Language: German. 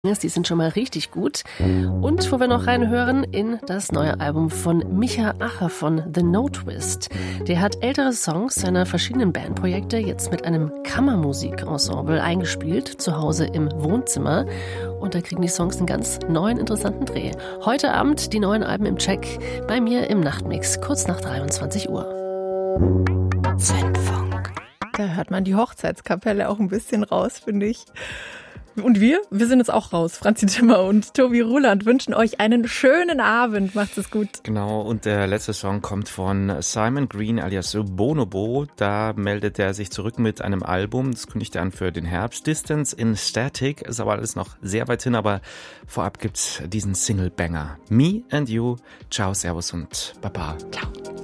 Die sind schon mal richtig gut. Und wo wir noch reinhören, in das neue Album von Micha Acher von The No Twist. Der hat ältere Songs seiner verschiedenen Bandprojekte jetzt mit einem Kammermusikensemble eingespielt, zu Hause im Wohnzimmer. Und da kriegen die Songs einen ganz neuen, interessanten Dreh. Heute Abend die neuen Alben im Check, bei mir im Nachtmix, kurz nach 23 Uhr. Zündfunk. Da hört man die Hochzeitskapelle auch ein bisschen raus, finde ich. Und wir sind jetzt auch raus. Franzi Timmer und Tobi Ruland wünschen euch einen schönen Abend. Macht's es gut. Genau, und der letzte Song kommt von Simon Green alias Bonobo. Da meldet er sich zurück mit einem Album. Das kündigt er an für den Herbst. Distance in Static. Ist aber alles noch sehr weit hin, aber vorab gibt's diesen Single-Banger. Me and You. Ciao, Servus und Baba. Ciao.